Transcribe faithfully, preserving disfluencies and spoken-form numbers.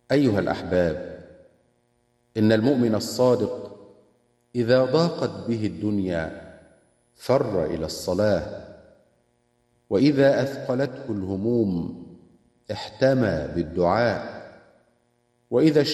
أيها الأحباب، إن المؤمن الصادق إذا ضاقت به الدنيا فر إلى الصلاة، وإذا أثقلته الهموم احتمى بالدعاء، وإذا